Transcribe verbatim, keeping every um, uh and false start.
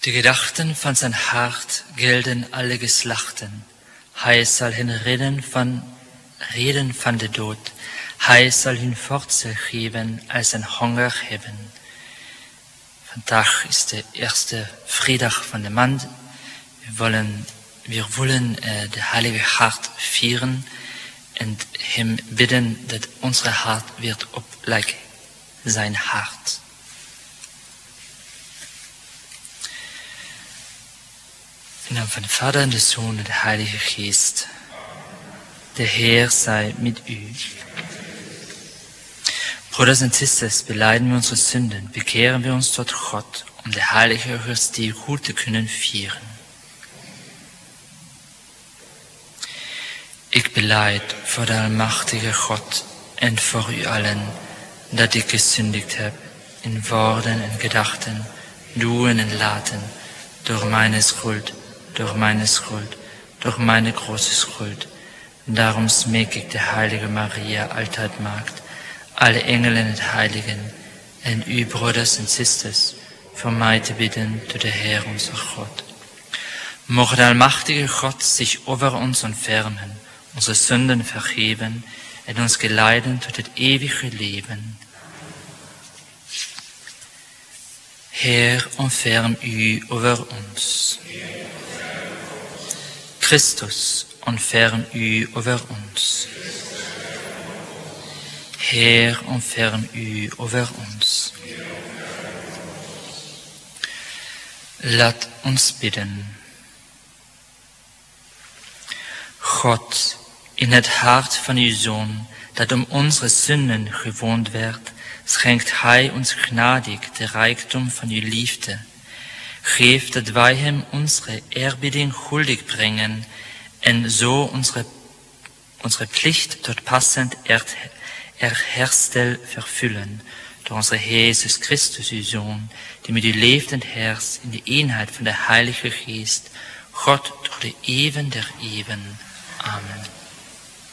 De gedachten van zijn hart gelden alle geslachten. Hij zal hen redden van, redden van de dood. Hij zal hun voedsel geven als ze honger hebben. Vandaag is de eerste vrijdag van de maand. We willen, we willen uh, de Heilige Hart vieren en hem bidden dat onze hart wordt op like zijn hart. In naam van de Vader en de Zoon en de Heilige Geest. De Heer sei mit u. Broeders en zusters, beleiden wir unsere Sünden, bekehren wir uns tot Gott, um die heilige Eucharistie gut zu können vieren. Ich beleid vor der allmächtige Gott und vor u allen, dat ich gesündigt heb, in Worten und Gedachten, Tun und Laten, durch meine Schuld, durch meine Schuld, durch meine große Schuld. Darum smeek ik de heilige Maria, altijd Maagd, alle Engel en het Heiligen, en u, broeders en zusters, voor mij te bidden door de Heer onze God. Moge der allmächtige Gott sich over uns entfernen, unsere Sünden vergeben und uns geleiten tot het ewige Leben. Heer, ontferm u over ons. Christus, ontferm u over ons. Heer, ontferm u over ons. Laat ons bidden. God, in het hart van uw Zoon, dat om onze Sünden gewoond werd, schenkt Hij ons gnadig de rijkdom van uw liefde. Geef dat wij hem onze eerbieding schuldig brengen en zo onze, onze plicht tot passend Erherstel vervullen, door onze Heer Jezus Christus, uw Zoon, die met u leeft en heerst in de eenheid van de Heilige Geest, God door de eeuwen der eeuwen. Amen.